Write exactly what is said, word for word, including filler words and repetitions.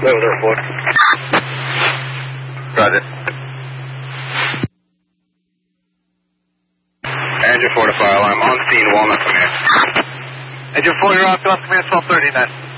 Will do, Ford. Roger. Engine four to fire alarm. On scene, Walnut Command. Engine four, you're off to Command twelve thirty, then.